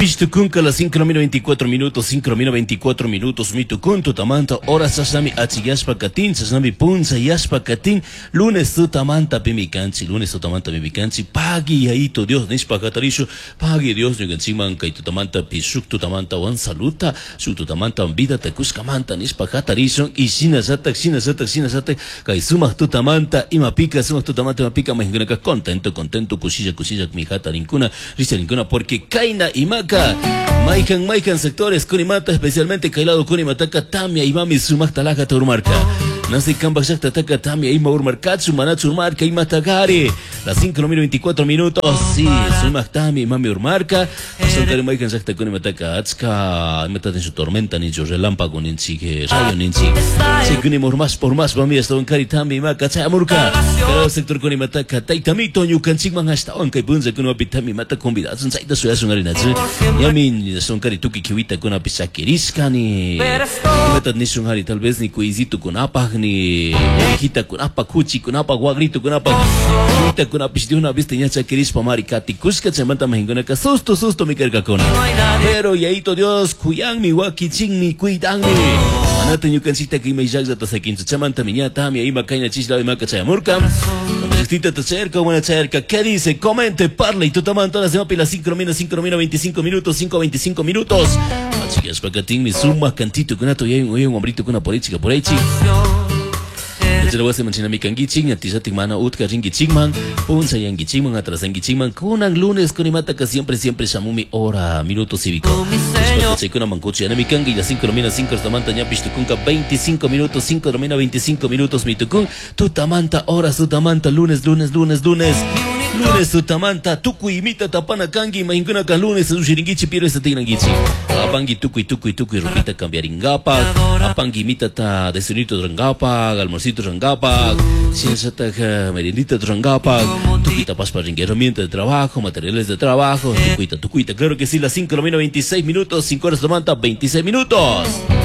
Pishtukunka las 5:24 minutos, 5:24 minutos, mitukun tutamanta, hora sasami achiyashpa katin, sasami punza yashpa katin, lunes tutamanta pimicanchi, pagi yaito Dios, nishpa katarisho, pagi Dios, yugansiman, kay tutamanta pishuk tutamanta wan saluta, shuk tutamanta vida takuskamanta, nishpa katarisho, y sinasatak, kay sumak tutamanta, imapika, mahingunaka, contento, kushilla, mi jata rincuna, risa rincuna, porque kaina imaka. Maikan sectores Kunimata, especialmente Kailado Kunimataka Tamia y Mami Sumak Talaka Turmarka. Nasi Kambak Shakta Taka Tamia Ima Urmarkatsu Manatsu Urmarka y Matagari. Las 5:24 minutos. Sí, Sumak Tamia y Mami Urmarka. Soltari Maikan Shakta Kunimataka Atska. Metat en su tormenta nincho relámpago ninchi rayo ninchi. Si Kunimur más por más Mami hasta un Kari Tamia y Maka Chamurka. Pero sector Kunimataka Taitamito Nyukan Sigman hasta Onkai Punza Kunopitami Mata convidados en Saita Suyasun Arinatsu. Yamin son karituki kiwita kuna pisakiriska ni metat ni sunghari tal vez ni kuizito kunapa ni hijita kunapa kuchi kunapa guagrito kunapa hijita kunapa pisdiuna viste nya chakirispa marikati kuska chamanta mahingona ka susto mi kerka kona pero yaito Dios kuyang mi wakichin ni kuidang ni manata nyukansita ki mai jagza ta sakin chamanta minyata mi ima kaina chisla ima ka chamurka Necesita te cerca, buena cerca. ¿Qué dice? Comente, parle y tú toman todas las pila 5:25 minutos, 5:25 minuos. Así es para que tenga mi suma cantito con ato y un hombrito con una política por ahí, chico. Jadi luas mencina mi kangi cing ya tisa timana ut ka ringi cingman pun sayang gicingman atrás en gicingman kunang lunes con imata que siempre samumi hora minuto cívico. Después se kuna mancochi ana mi kangi ya 5:05 tamanta nya pishtukunka 25 minutos 5:25 minutos mitukun tu tamanta horas tu tamanta lunes Lunes tutamanta tuku imita tapana kangi mahinguna ka lunes su shiringichi piro esta tinangichi. Apangi tuku rupita cambiar ingapa. Apangi imita ta destinito drangapa, almorcito drangapa, siensata merendita drangapa. Tukuita pas para herramientas de trabajo, materiales de trabajo. Tukuita. Claro que sí, las 5:26 minutos, 5 horas tomanta 26 minutos.